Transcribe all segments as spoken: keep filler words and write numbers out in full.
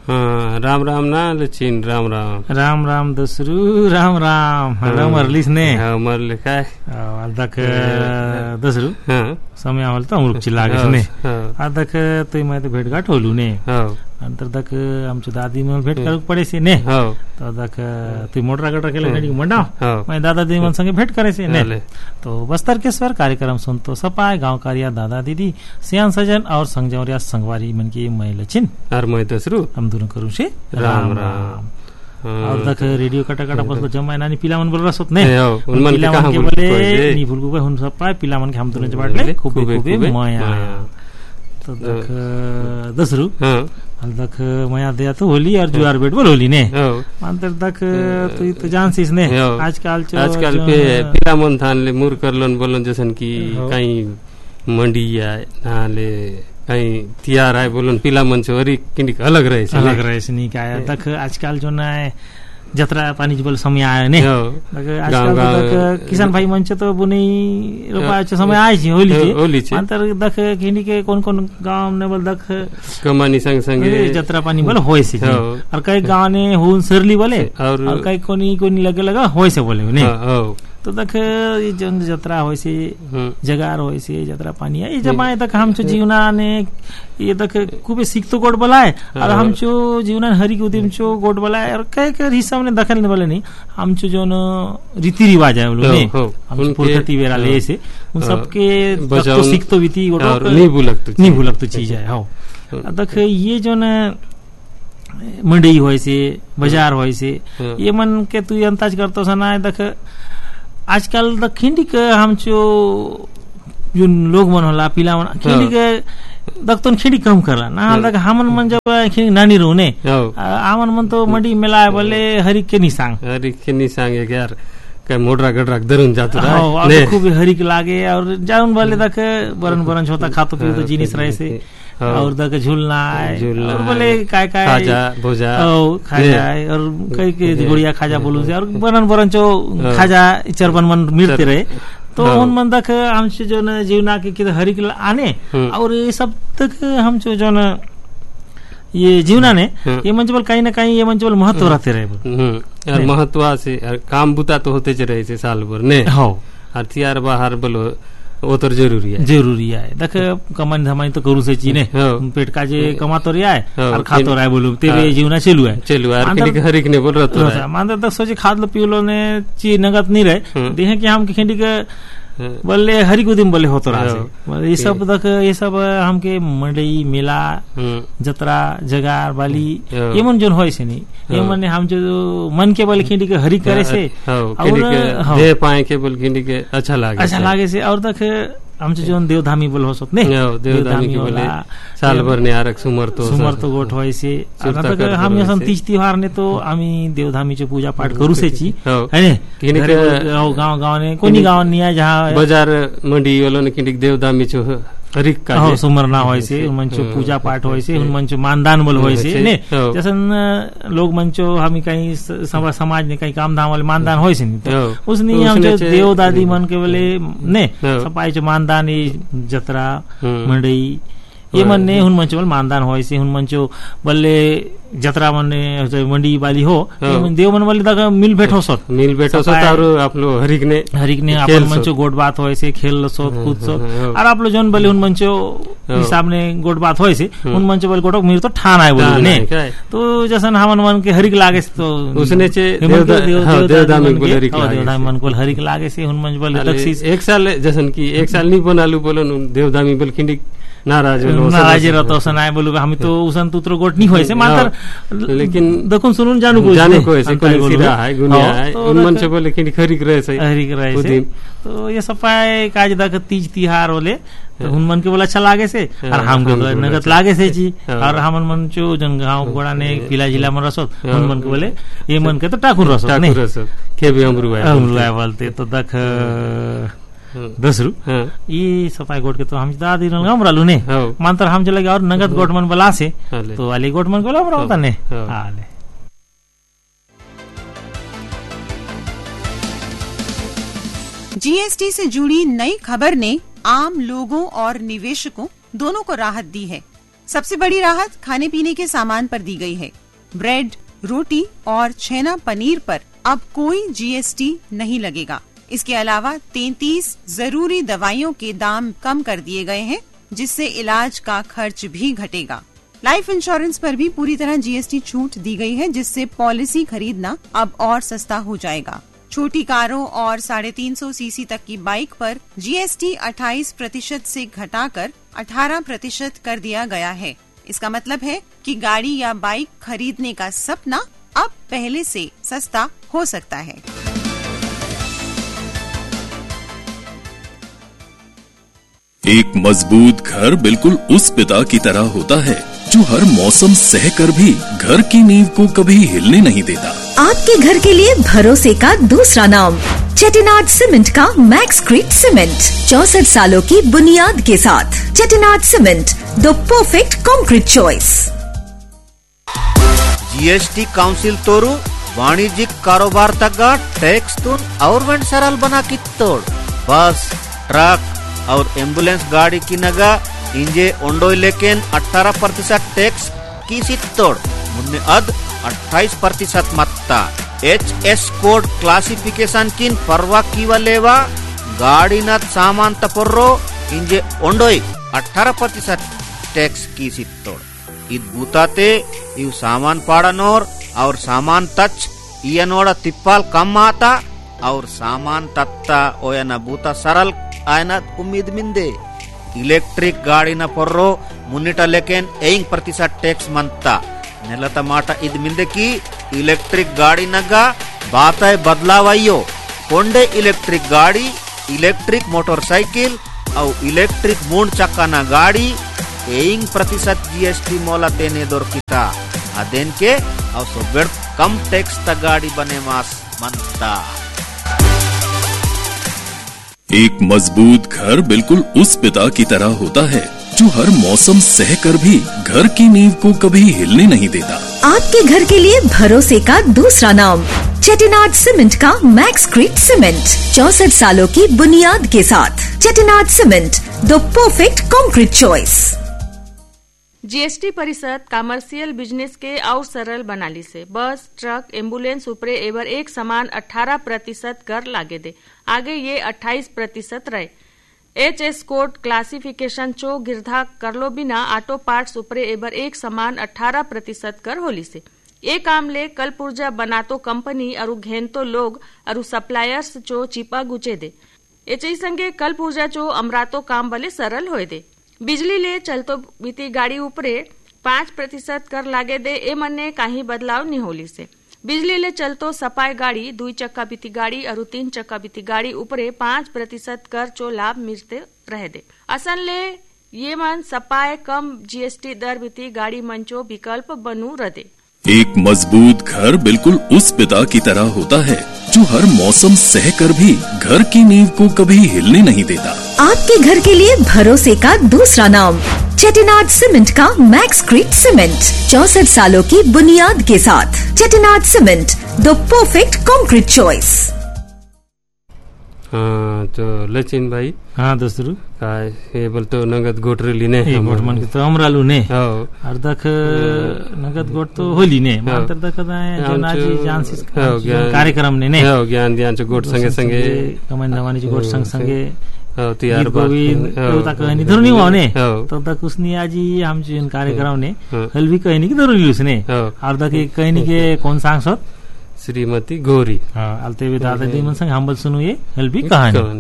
हाँ, राम राम ना लचिन राम राम राम राम दसरू राम राम राम मरलीस ने हाँ मरले काय अदक दसरू हाँ समय आवल त अमरुक चिल्लागेस ने अदक तै मैं त भेटघाट होलु ने अंतर दक आमची दादी मन भेट करू पडे से ने तो अदक तै मोटरा गटर केले गडी मंडा मैं दादा दीदी मन संगे भेट करे से ने तो बस्तर के स्वर कार्यक्रम सुनतो सपाय गांव कारिया दादा दीदी सियान सजन और संगजौरिया संगवारी मन की मैं लचिन और मैं दसरू हम दोनों करू से राम राम और तक रेडियो कटा कटा बसलो जम्मा नानी पिला मन बोल रहा सोत ने उन मन कहां के बोले नी भूल को हुन सब पाए पिला मन के हम दोनों जबाटले खूबे खूबे माया तो तक दसरू हां तक माया दे तो होली और जुआर बेट बोल होली ने अंतर तक तो तो जानसीस ने आजकल जो आजकल पे पिला मन थान ले मुर करलन बोलन जसन की कहीं मंडी या नाले कहीं तियार आए बोलन पिला मन से अरी किंडिक अलग रहे से अलग रहे से नहीं क्या तक आजकल जो ना जतरा पानी बोल समय आया ने आजकल तक किसान भाई मन तो बुनी रोपाचे समय आए छी होली छी होली छी अंतर दख किंडी के कौन कौन गांव ने बोल दख कमानी संग संगे जतरा पानी बोल होय से और कई गांव ने हुन सरली बोले और कई कोनी कोनी लगे लगा होय से बोले ने तो देख ये जन जतरा होय से जगार होय से जतरा पानी है ये जमाए तक हम जीवना ने ये तक खूबे सीख तो गोड बलाए और हम चो जीवना हरी उदिम चो गोड बलाए और कई कर हिसाब ने दखल ने बोले नहीं हम चो जो रीति रिवाज है बोलो ने हम पुरखती वेरा ले से उन सबके तो सीख तो बीती गोड नहीं भूलक तो नहीं भूलक तो चीज है हो देख ये जो न मंडी होय से बाजार होय से ये मन के तू अंदाज करतो सना देख आजकल द खिंडी के हम चो जो लोग मन होला पिला मन खिंडी के दक्तन खिंडी कम करला ना लग हमन मन जब खिंडी नानी रोने आमन मन तो मंडी मेला बोले हरि के नि सांग हरि के नि सांग यार के मोडरा गडरा दरुन जातो रहा ने खूब हरि के लागे और जाउन वाले तक बरन बरन छोटा खातो पियो तो जिनिस रहे से और दक झूलना और बोले काय काय खाजा भोजा ओ खाजा और कई के गुड़िया खाजा बोलू से और बरन बरन चो खाजा चरबन मन मिलते रहे तो उन मन तक हमसे जो न जीवना के किधर हरि के आने और ये सब तक हम जो जो न ये जीवना ने ये मंचबल कहीं ना कहीं ये मंचबल महत्व रहते रहे और महत्व से काम बुता तो होते रहे से साल भर ने हो और तियार बाहर बोलो वो तो जरूरी है जरूरी है देख कमानी धमानी तो करू से चीने पेट का जे कमा तो रिया है और खा तो रहा है बोलू तेरे जीवना चलू है चलू है किंडी हरिक ने बोल रहा तो मान तक सोचे खाद लो पियो लो ने ची नगद नहीं रहे देखे कि हम खिंडी के बोले हरि को दिन बोले हो तो रहा ये सब देख ये सब हमके मंडई मेला जतरा जगार बाली ये मन जोन होय से नहीं ये मन हम जो मन के बोले खिंडी के हरि करे से और दे पाए के बोल खिंडी के अच्छा लागे अच्छा लागे से और देख हमसे जो देवधामी बोल हो सक ने देवधामी के बोले साल भर ने आरक सुमर तो सुमर तो गोठ होय से अगर हम यसन तीज त्योहार ने तो आमी देवधामी चे पूजा पाठ करू से छी है ने गांव गांव ने कोनी गांव नहीं है जहां बाजार मंडी वालों ने किंडी देवधामी छो हरिक का हो सुमर ना होय से उन मंचो पूजा पाठ होय से उन मंचो मानदान बोल होय से ने जैसन लोग मंचो हम कहीं समाज ने कहीं काम धाम वाले मानदान होय से नहीं उसने हम जो देव दादी मन के बोले ने सपाई जो मानदान जतरा मंडई ये मन ने हुन मंचो मानदान होय से हुन मंचो बल्ले जतरा मन ने मंडी वाली हो देव मन वाली तक मिल बैठो सो मिल बैठो सो और आप लोग हरिक ने हरिक ने अपन मंचो गोड बात होय से खेल सो कूद सो और आप लोग जोन बल्ले हुन मंचो हिसाब ने गोड बात होय से हुन मंचो बल गोटो मिर तो ठान आए बोले ने तो जैसन हमन मन के हरिक लागे तो उसने चे देवदामी बोले हरिक लागे देवदामी मन को हरिक लागे से हुन मंच बल तक एक साल जैसन की एक साल नहीं बनालू बोलन देवदामी बोल खिंडी नाराज नाराज रहता सनाए बोलू हम तो उसन तुत्र गोट नहीं होय से मात्र लेकिन देखो सुनुन जानू को जाने को ऐसे कोई सिरा है गुनिया है उन मन से बोले कि खरीक रहे से हरिक रहे से तो ये सफाई काज दक तीज तिहार होले तो उन मन के बोला अच्छा लागे से और हम के नगद लागे से जी और हमन मन चो जन गांव गोड़ा ने किला जिला में रसो उन मन के बोले ये मन के तो टाकुन रसो नहीं के भी अमरू है अमरू है बोलते तो दक दसरू ये सफाई गोट के तो हम दादी हम रहलू ने मानतर हम चले और नगद गोट मन बला से तो वाली गोट मन बोला हमरा होता ने हाले जीएसटी से जुड़ी नई खबर ने आम लोगों और निवेशकों दोनों को राहत दी है। सबसे बड़ी राहत खाने पीने के सामान पर दी गई है। ब्रेड, रोटी और छेना पनीर पर अब कोई जीएसटी नहीं लगेगा। इसके अलावा तैंतीस जरूरी दवाइयों के दाम कम कर दिए गए हैं, जिससे इलाज का खर्च भी घटेगा। लाइफ इंश्योरेंस पर भी पूरी तरह जीएसटी छूट दी गई है, जिससे पॉलिसी खरीदना अब और सस्ता हो जाएगा। छोटी कारों और साढ़े तीन सौ सीसी तक की बाइक पर जीएसटी अट्ठाईस प्रतिशत से घटाकर अठारह प्रतिशत कर दिया गया है। इसका मतलब है कि गाड़ी या बाइक खरीदने का सपना अब पहले से सस्ता हो सकता है। एक मजबूत घर बिल्कुल उस पिता की तरह होता है जो हर मौसम सहकर भी घर की नींव को कभी हिलने नहीं देता। आपके घर के लिए भरोसे का दूसरा नाम चेटिनाड सीमेंट का मैक्सक्रीट सीमेंट, चौसठ सालों की बुनियाद के साथ। Chettinad cement, the perfect concrete choice. GST council तोरू वाणिज्यिक कारोबार तक टैक्स तुन और सरल बना कितोड़। बस, ट्रक और एम्बुलेंस गाड़ी की नगा इंजे ओंडोई लेकिन अठारह प्रतिशत टैक्स की सित्तोड़ मुन्ने अद अट्ठाईस प्रतिशत मत्ता। एच एस कोड क्लासिफिकेशन किन परवा की वालेवा गाड़ी न सामान तपोर्रो इंजे ओंडोई अठारह प्रतिशत टैक्स की सित्तोड़। इत बूताते इव सामान पाड़नोर और सामान तच इयनोड़ा तिप्पाल कम आता और सामान तत्ता ओयना बूता सरल आयना उम्मीद मिंदे। इलेक्ट्रिक गाड़ी न पर्रो मुन्निट लेकिन एंग प्रतिशत टैक्स मंता नेलता माटा इद मिंदे की इलेक्ट्रिक गाड़ी नगा बाताय बदलावाइयो कोंडे इलेक्ट्रिक गाड़ी, इलेक्ट्रिक मोटरसाइकिल और इलेक्ट्रिक मूंड चक्का न गाड़ी एंग प्रतिशत जीएसटी मोला तेने दोरकिता अदेन के और सोबेड़ कम टैक्स ता गाड़ी बने मास मंता। एक मजबूत घर बिल्कुल उस पिता की तरह होता है जो हर मौसम सहकर भी घर की नींव को कभी हिलने नहीं देता। आपके घर के लिए भरोसे का दूसरा नाम चेटिनाड सीमेंट का मैक्सक्रीट सीमेंट, चौसठ सालों की बुनियाद के साथ। Chettinad cement, the perfect concrete choice. GST परिषद कमर्शियल बिजनेस के और सरल बनाली से बस, ट्रक, एम्बुलेंस उपरे एवर एक समान अठारह प्रतिशत कर लागे दे। आगे ये अट्ठाईस प्रतिशत रहे। एच एस कोड क्लासिफिकेशन चो गिरधा करलो बिना ऑटो पार्ट्स उपरे एवर एक समान अठारह प्रतिशत कर होली से। ये काम ले कल पुर्जा बनातो कंपनी और घेनतो लोग और सप्लायर्स चो चिपा गुचे दे। एच संगे कल पुर्जा चो अमरातो काम बले सरल होए दे। बिजली ले चलतो बीती गाड़ी उपरे पाँच प्रतिशत कर लागे दे। ए मन्ने काही बदलाव नहीं होली से। बिजली ले चलतो सफाई गाड़ी, दुई चक्का बीती गाड़ी और तीन चक्का बीती गाड़ी उपरे पाँच प्रतिशत कर चो लाभ मिलते रह दे। असन ले ये मन सफाई कम जीएसटी दर बीती गाड़ी मंचो विकल्प बनू रदे। एक मजबूत घर बिल्कुल उस पिता की तरह होता है जो हर मौसम सहकर भी घर की नींव को कभी हिलने नहीं देता। आपके घर के लिए भरोसे का दूसरा नाम चेटिनाड सीमेंट का मैक्सक्रीट सीमेंट, चौसठ सालों की बुनियाद के साथ। Chettinad cement, the perfect concrete choice. हाँ तो लचिन भाई, हाँ दोस्तरू काय ये बोल तो नगद गोट लिने ए गोट मन के तो हमरा लुने और दख नगद गोट तो होली ने मात्र दख दाए जनाजी जानसिस कार्यक्रम ने ने हो ज्ञान ध्यान चो गोट संगे संगे कमन दवानी जी गोट संग संगे हो तयार गोविंद तो कहनी धरनी वाने तो दख उसनी आजी हम जो कार्यक्रम ने हलवी कहनी की धरनी उसने और दख कहनी के कौन सांग सत श्रीमती गौरी। हाँ अलते वे दादा दी मन संग हम बल सुनु ये हलवी कहानी।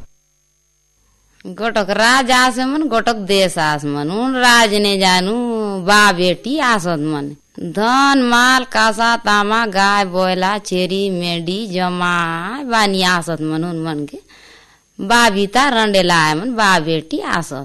गोटक राज आस मन गोटक देश आस मन उन राज ने जानू बा बेटी आसत मन धन माल कासा तामा गाय बोयला चेरी मेडी जमा बानी आसत मन उन मन के बा बीता रंडेला आए मन बा बेटी आसत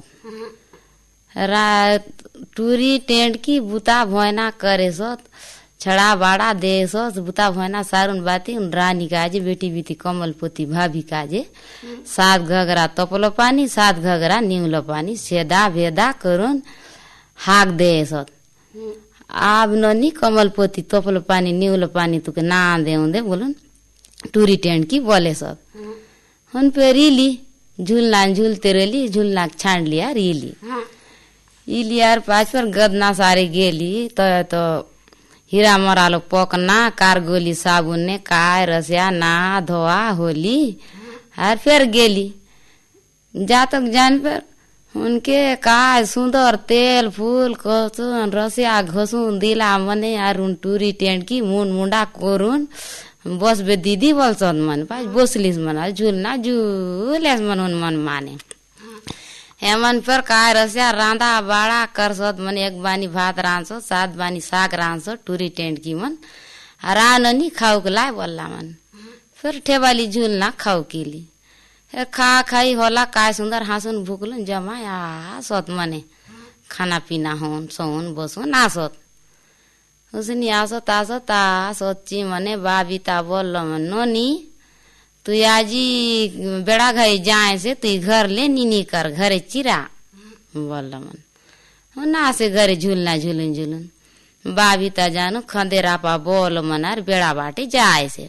रात टूरी टेंट की बुता भोयना करे सत छड़ा बाड़ा दे सस बुता भोयना सारुन बाती उन रानी काजे बेटी बीती कमल पोती भाभी काजे सात घगरा तपलो पानी सात घगरा नीवलो पानी सेदा भेदा करून हाक दे सत आब ननी कमल पोती तपलो पानी नीवलो पानी तुके ना दे दे बोलन टूरी टेंट की बोले सब उन पे रीली झूलना झूलते रही झूलना छांड लिया रीली इलियार पाँच पर गदना सारे गेली तो तो हीरा मरालो पकना कारगोली साबुन ने काय रसिया ना धोआ होली और फिर गेली जा तक जान पर उनके काय सुंदर तेल फूल कसून रसिया घसून दिला मने यार उन टूरी टेंट की मुंड मुंडा कोरून बस बे दीदी बोलसन मन पास बोसलिस मन झूलना झूलेस मन उन मन माने हेमन पर काय रसिया रांधा बाड़ा करसत मन एक बानी भात रांसो सात बानी साग रांसो टूरी टेंट की मन राननी खाऊ के लाए बोला मन फिर ठेवाली झूलना खाऊ केली खा खाई होला काय सुंदर हासुन भूकलन जमाया सत मने खाना पीना होन सोन बसोन आसत उसनी आसत आसत सोची मने बाबिता बोल मन नोनी तू आजी बेड़ा घाई जाए से तू घर ले नीनी कर घरे चिरा बोल मन ना से घरे झूलना झूलन झूलन बाबिता जानो खंदेरा पा बोल मनार बेड़ा बाटे जाए से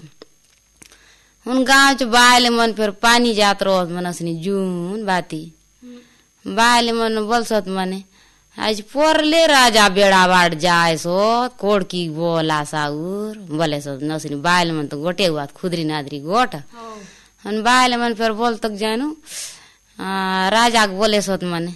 उन गाँव च बायले मन फिर पानी जात रोज मनसनी जून बाती बायले मन बोलसत मने आज पोरले राजा बेड़ा बाट जाए सो कोड़ की बोला साउर बोले सो नसनी बायले मन तो गोटे हुआ खुदरी नादरी गोट उन बायले मन फिर बोल तक जानो राजा बोले सोत मने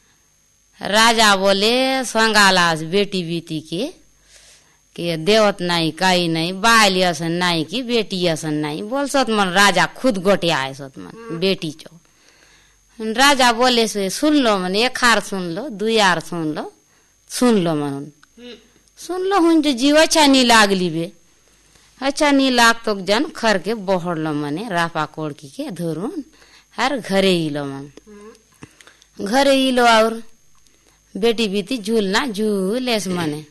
राजा बोले संगालास बेटी बेटी के कि देवत नहीं काई नहीं बायली असन नहीं की बेटी असन नहीं बोल सत मन राजा खुद गोटे आए सत मन बेटी चो राजा बोले से सुन लो मन एक हार सुन लो दुई हार सुन लो सुन लो मन सुन लो हूं जो जीव अच्छा नहीं लागली बे अच्छा नहीं लाग तो जन खर के बोहड़ लो मने रापा कोड़की के धरून हर घरे ही लो मन घरे ही लो और बेटी बीती झूलना झूलेस मने